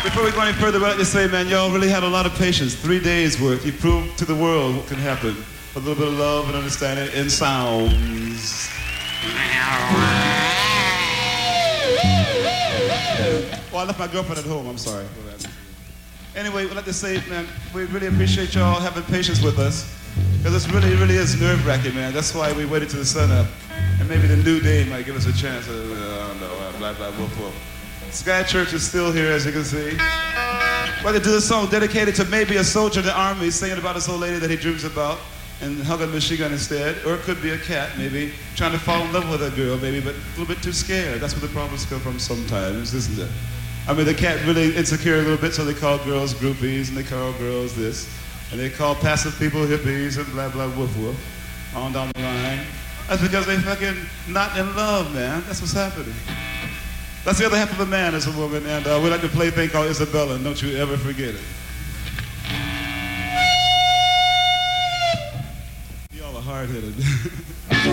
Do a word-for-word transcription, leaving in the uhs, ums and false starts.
Before we go any further, I'd like to say, man, y'all really had a lot of patience. Three days worth. You proved to the world what can happen. A little bit of love and understanding in sounds. Well, I left my girlfriend at home. I'm sorry for that. Anyway, we'd like to say, man, we really appreciate y'all having patience with us. Because this really, really is nerve-wracking, man. That's why we waited till the sun up. And maybe the new day might give us a chance. Uh, I don't know, uh, blah, blah, whoop, whoop. Sky Church is still here, as you can see. We're going to do this song dedicated to maybe a soldier in the army singing about this old lady that he dreams about and hugging a machine gun instead. Or it could be a cat, maybe, trying to fall in love with a girl, maybe, but a little bit too scared. That's where the problems come from sometimes, isn't it? I mean, the cat really insecure a little bit, so they call girls groupies, and they call girls this. And they call passive people hippies and blah, blah, woof, woof, on down the line. That's because they fucking not in love, man. That's what's happening. That's the other half of a man is a woman, and uh, we like to play a thing called Isabella, and don't you ever forget it. Y'all are hard-headed.